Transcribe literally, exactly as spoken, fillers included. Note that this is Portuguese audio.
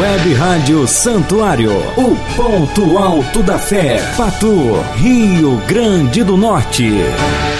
Web Rádio Santuário, o ponto alto da fé, Patu, Rio Grande do Norte.